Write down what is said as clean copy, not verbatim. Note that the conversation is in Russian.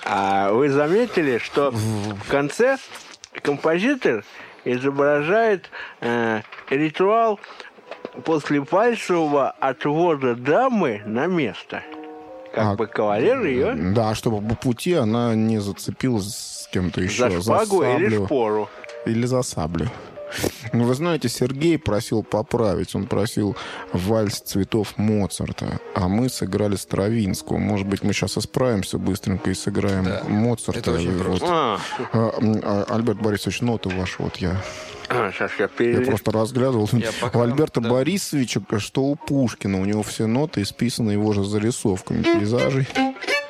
А вы заметили, что в конце композитор изображает ритуал после пальцевого отвода дамы на место. Как бы кавалер ее... Да, чтобы по пути она не зацепилась с кем-то еще. За шпагу или шпору. Или за саблю. Ну, вы знаете, Сергей просил поправить. Он просил вальс цветов Моцарта. А мы сыграли Стравинского. Может быть, мы сейчас исправимся быстренько и сыграем Моцарта. Это очень просто. Альберт Борисович, ноты ваши вот я... Сейчас я просто разглядывал. У Альберта Борисовича, что у Пушкина. У него все ноты исписаны его же зарисовками пейзажей.